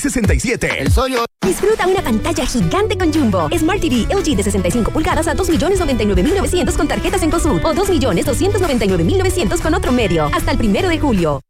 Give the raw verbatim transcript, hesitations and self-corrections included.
sesenta y siete. El Soyo. Disfruta una pantalla gigante con Jumbo. Smart T V L G de sesenta y cinco pulgadas a dos millones noventa y nueve mil novecientos con tarjetas en Cosur o dos millones doscientos noventa y nueve mil novecientos con otro medio. Hasta el primero de julio.